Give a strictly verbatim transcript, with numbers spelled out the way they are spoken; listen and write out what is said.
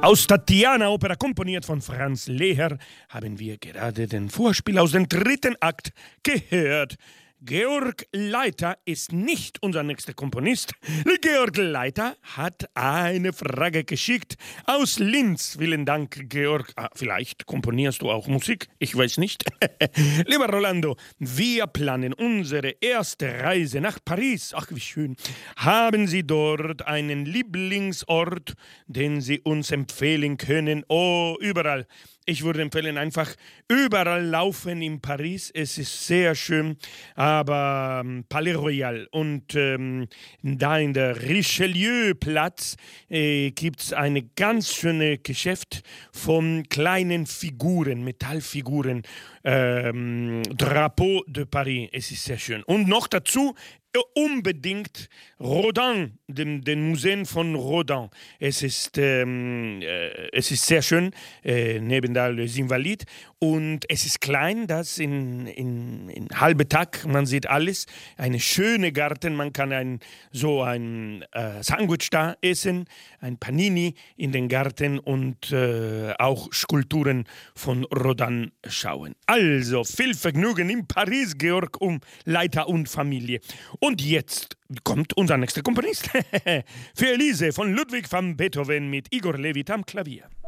Aus Tatiana, Opera komponiert von Franz Leher, haben wir gerade den Vorspiel aus dem dritten Akt gehört. Georg Leiter ist nicht unser nächster Komponist. Georg Leiter hat eine Frage geschickt aus Linz. Vielen Dank, Georg. Ah, vielleicht komponierst du auch Musik? Ich weiß nicht. Lieber Rolando, wir planen unsere erste Reise nach Paris. Ach, wie schön. Haben Sie dort einen Lieblingsort, den Sie uns empfehlen können? Oh, überall. Ich würde empfehlen, einfach überall laufen in Paris. Es ist sehr schön, aber ähm, Palais Royal und ähm, da in der Richelieu-Platz äh, gibt es eine ganz schöne Geschäft von kleinen Figuren, Metallfiguren, ähm, Drapeau de Paris. Es ist sehr schön. Und noch dazu unbedingt Rodin, den, den Museen von Rodin. Es ist, ähm, äh, es ist sehr schön, äh, neben der Les Invalides. Und es ist klein, das in, in, in halbe Tag, man sieht alles. Eine schöne Garten, man kann ein, so ein äh, Sandwich da essen, ein Panini in den Garten und äh, auch Skulpturen von Rodin schauen. Also viel Vergnügen in Paris, Georg um Leiter und Familie. Und jetzt kommt unser nächster Komponist. Für Elise von Ludwig van Beethoven mit Igor Levit am Klavier.